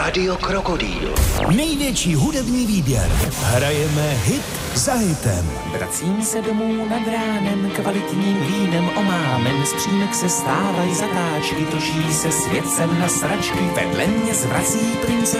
Rádio Krokodýl. Největší hudební výběr. Hrajeme hit za hitem. Vracím se domů nad ránem, kvalitním vínem omámen. Z přímek se stávají zatáčky, točí se svět sem na sračky. Vedle mě zvrací prince